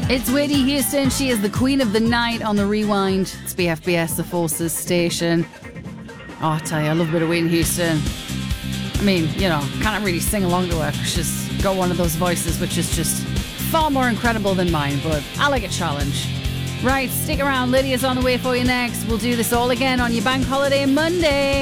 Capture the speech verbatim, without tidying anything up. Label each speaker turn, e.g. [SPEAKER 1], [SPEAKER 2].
[SPEAKER 1] It's Whitney Houston. She is the queen of the night on the Rewind. It's B F B S, the Forces station. Oh, I tell you, I love a bit of Whitney Houston. I mean, you know, can't really sing along to her. She's got one of those voices which is just far more incredible than mine, but I like a challenge. Right, stick around. Lydia's on the way for you next. We'll do this all again on your bank holiday Monday.